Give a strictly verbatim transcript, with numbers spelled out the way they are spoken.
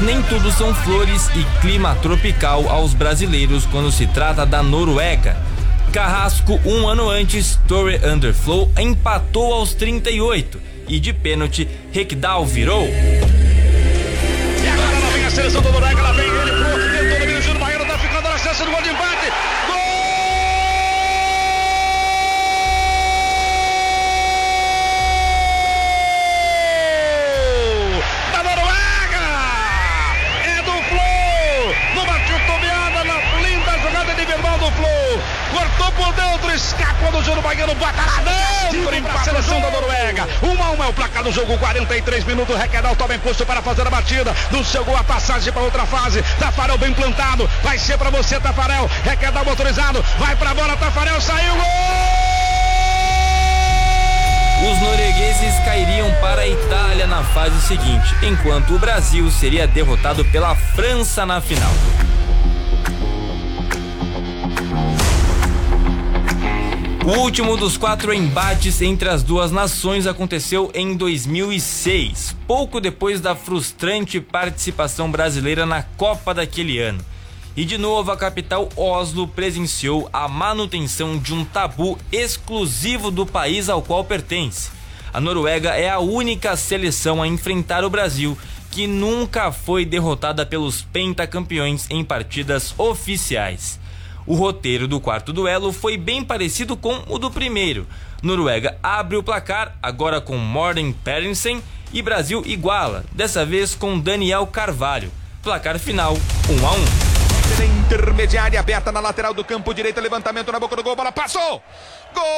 nem tudo são flores e clima tropical aos brasileiros quando se trata da Noruega. Carrasco, um ano antes, Tore Underflow empatou aos trinta e oito e de pênalti, Rekdal virou. E agora lá vem a seleção da Noruega, lá vem ele pronto, tentou domínio, Júnior Baiano tá ficando na chance do gol de empate. Gol! Da Noruega! É do Flo! Numa titubeada na linda jogada de verbal do Flo. Cortou por dentro, escapou do Júnior Baiano, bota lá dentro para a seleção da Noruega. um a um é o placar do jogo, quarenta e três minutos. Rekdal toma impulso para fazer a batida. Não chegou a passagem para outra fase. Taffarel bem plantado. Vai ser para você, Taffarel. Rekdal motorizado. Vai para a bola, Taffarel saiu. Gol! Os noruegueses cairiam para a Itália na fase seguinte, enquanto o Brasil seria derrotado pela França na final. O último dos quatro embates entre as duas nações aconteceu em dois mil e seis, pouco depois da frustrante participação brasileira na Copa daquele ano. E de novo a capital Oslo presenciou a manutenção de um tabu exclusivo do país ao qual pertence. A Noruega é a única seleção a enfrentar o Brasil que nunca foi derrotada pelos pentacampeões em partidas oficiais. O roteiro do quarto duelo foi bem parecido com o do primeiro. Noruega abre o placar, agora com Morten Pedersen, e Brasil iguala, dessa vez com Daniel Carvalho. Placar final, um a um. Intermediária aberta na lateral do campo direito, levantamento na boca do gol, bola passou! Gol!